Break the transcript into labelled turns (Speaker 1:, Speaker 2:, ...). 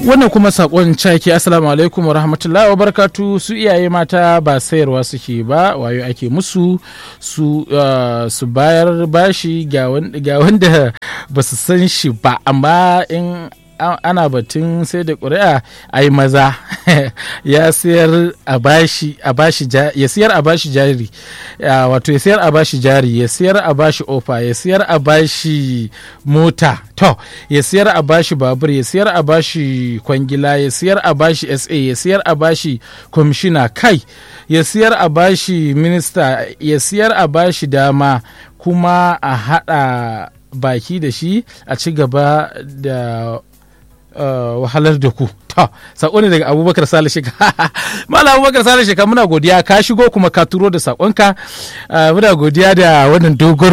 Speaker 1: wannan kuma sakon caki assalamu alaikum wa rahmatullahi wa barakatu. Su iyaye mata ba sayarwa suke ba, wayo ake musu su bayar bashi ga wanda ba su san shi ba, amma in ana batun sai da ƙuri'a a yi maza ya siyar a bashi ya siyar a bashi jari, wato ya siyar a bashi jari, ya siyar a bashi ofa, ya siyar a bashi mota, to ya siyar a bashi babur, ya siyar a bashi kwangila, ya siyar a bashi SA, ya siyar a bashi kwamishina, kai ya siyar a bashi minista, ya siyar a bashi dama, kuma a haɗa baki da shi a ci gaba da wahalar da ku. To sako ne daga Abubakar Sale Sheka. Malam Abubakar Sale Sheka, muna godiya ka shigo kuma ka turo da sakonka, muna godiya da wannan dogon